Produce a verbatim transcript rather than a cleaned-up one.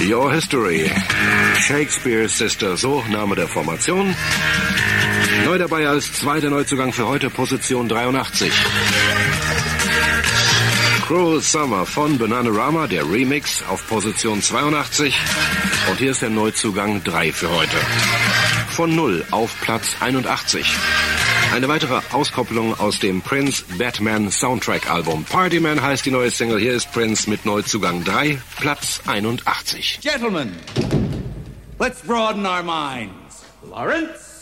Your History. Shakespeare Sister, so Name der Formation. Neu dabei als zweiter Neuzugang für heute, Position dreiundachtzig. Cruel Summer von Bananarama, der Remix, auf Position zweiundachtzig. Und hier ist der Neuzugang drei für heute. Von null auf Platz einundachtzig. Eine weitere Auskopplung aus dem Prince Batman Soundtrack Album. Partyman heißt die neue Single. Hier ist Prince mit Neuzugang drei, Platz einundachtzig. Gentlemen, let's broaden our minds. Lawrence?